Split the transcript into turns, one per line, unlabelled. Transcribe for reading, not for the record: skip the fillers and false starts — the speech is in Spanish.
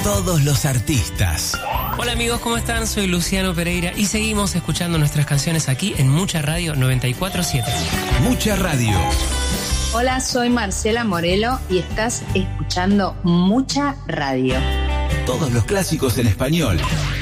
todos los artistas.
Hola amigos, ¿cómo están? Soy Luciano Pereira y seguimos escuchando nuestras canciones aquí en Mucha Radio 94.7.
Mucha Radio.
Hola, soy Marcela Morelo y estás escuchando Mucha Radio.
Todos los clásicos en español.